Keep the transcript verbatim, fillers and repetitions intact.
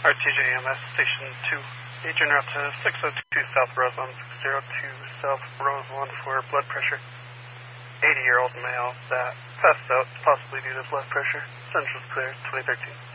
R T J E M S Station two. Agent route to six oh two South Roseland, six oh two South Roseland for blood pressure. eighty-year-old male that passed out, possibly due to blood pressure. Central's clear, twenty thirteen.